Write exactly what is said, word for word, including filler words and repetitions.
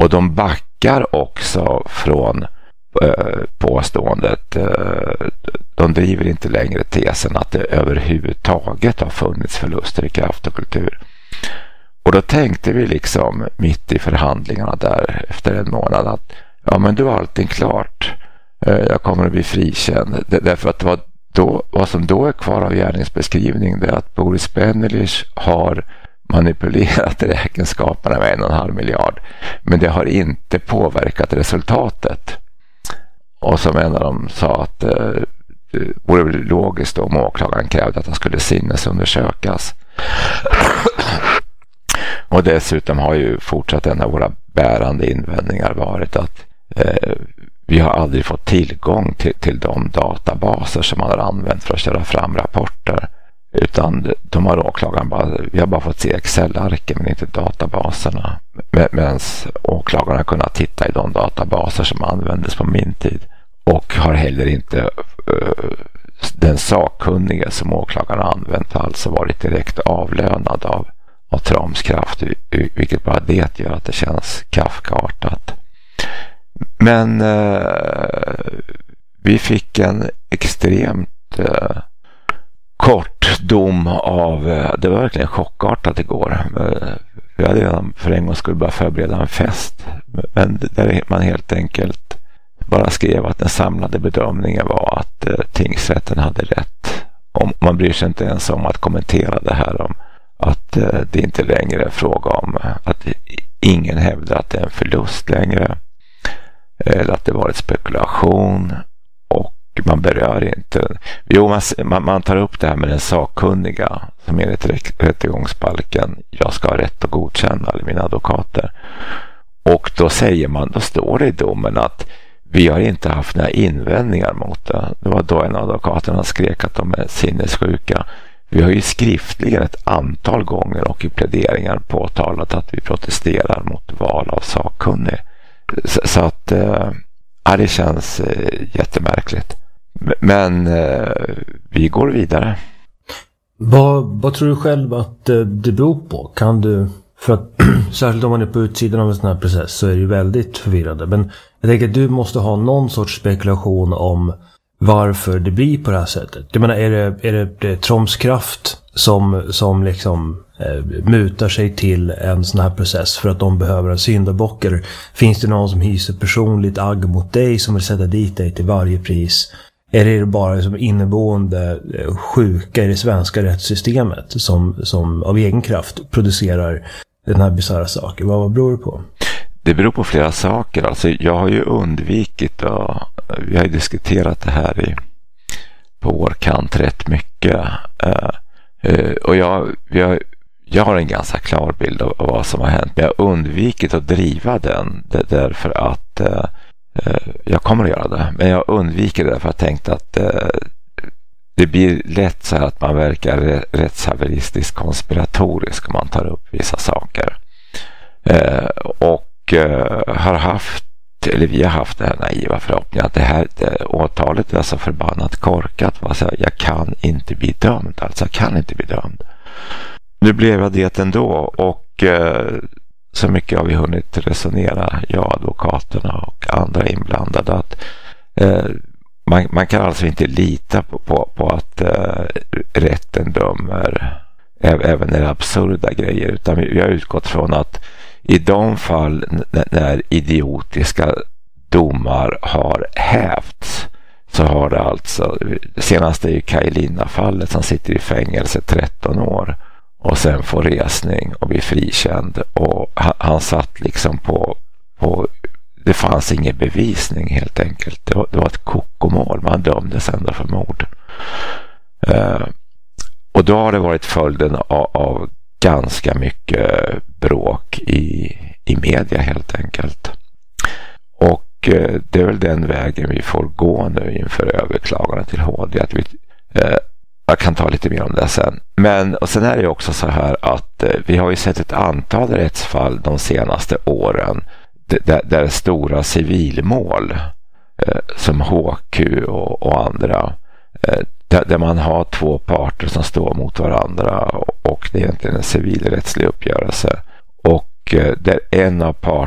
Och de backar också från eh, påståendet. Eh, de driver inte längre tesen att det överhuvudtaget har funnits förluster i Kraft och Kultur. Och då tänkte vi liksom mitt i förhandlingarna där efter en månad att ja, men då är allting klart. Eh, jag kommer att bli frikänd. Det, därför att det var då, vad som då är kvar av gärningsbeskrivning, det är att Boris Benelich har manipulerat räkenskaperna med en och en halv miljard. Men det har inte påverkat resultatet. Och som en av dem sa att eh, det vore logiskt om åklagaren krävde att han skulle sinnesundersökas. Och dessutom har ju fortsatt en av våra bärande invändningar varit att eh, vi har aldrig fått tillgång till, till de databaser som man har använt för att köra fram rapporter. Utan de har åklagaren bara, vi har bara fått se Excel-arken men inte databaserna. Medan åklagaren har kunnat titta i de databaser som användes på min tid. Och har heller inte uh, den sakkunnige som åklagaren har använt alltså varit direkt avlönad av, av Tramskraft. Vilket bara det gör att det känns Kafkaartat. Men uh, vi fick en extremt uh, kort dom av, det var verkligen chockartat igår. Vi hade redan för en gång skulle bara förbereda en fest. Men där man helt enkelt bara skrev att den samlade bedömningen var att eh, tingsrätten hade rätt. Om man bryr sig inte ens om att kommentera det här om att eh, det inte längre är fråga om att ingen hävdar att det är en förlust längre. Eller att det varit spekulation. Och man berör inte. Jo, man, man, man tar upp det här med den sakkunniga som enligt rättegångsbalken jag ska ha rätt att godkänna, eller mina advokater. Och då säger man, då står det i domen att vi har inte haft några invändningar mot det. Det var då en av advokaterna skrek att de är sinnessjuka. Vi har ju skriftligen ett antal gånger och i pläderingar påtalat att vi protesterar mot val av sakkunnig. Så, så att ja, det känns jättemärkligt. Men eh, vi går vidare. Vad, vad tror du själv att eh, det beror på? Kan du, för att särskilt om man är på utsidan av en sån här process så är det ju väldigt förvirrande. Men jag tänker att du måste ha någon sorts spekulation om varför det blir på det här sättet. Jag menar, är det, är det, det är Tramskraft som, som liksom eh, mutar sig till en sån här process för att de behöver en syndabock? Eller finns det någon som hyser personligt agg mot dig som vill sätta dit dig till varje pris? Är det bara som inneboende sjuka i det svenska rättssystemet som, som av egen kraft producerar den här bisarra saken? Vad, vad beror det på? Det beror på flera saker. Alltså, jag har ju undvikit, och vi har ju diskuterat det här i, på vår kant rätt mycket. Uh, uh, och jag, vi har, jag har en ganska klar bild av, av vad som har hänt. Men jag har undvikit att driva den det, därför att uh, jag kommer att göra det, men jag undviker det för att jag tänkte att eh, det blir lätt så här att man verkar rättshaveristiskt konspiratorisk om man tar upp vissa saker. Eh, och eh, har haft, eller vi har haft det här naiva förhoppningen att det här det, åtalet är så förbannat korkat. Alltså, jag kan inte bli dömd, alltså jag kan inte bli dömd. Nu blev jag det ändå och eh, så mycket har vi hunnit resonera, jag, advokaterna och andra inblandade, att eh, man, man kan alltså inte lita på, på, på att eh, rätten dömer även när det är absurda grejer, utan vi, vi har utgått från att i de fall n- när idiotiska domar har hävts så har det alltså, senast är ju Kajlina-fallet som sitter i fängelse tretton år och sen får resning och blir frikänd, och han, han satt liksom på, på det fanns ingen bevisning helt enkelt, det var, det var ett kokomål, man dömdes ändå för mord. Uh, och då har det varit följden av, av ganska mycket bråk i, i media helt enkelt, och uh, det är väl den vägen vi får gå nu inför överklagande till H D, att vi uh, jag kan ta lite mer om det sen. Men och sen är det också så här att eh, vi har ju sett ett antal rättsfall de senaste åren där, där stora civilmål eh, som H Q och, och andra eh, där, där man har två parter som står mot varandra och, och det är egentligen en civilrättslig uppgörelse, och eh, där en av parterna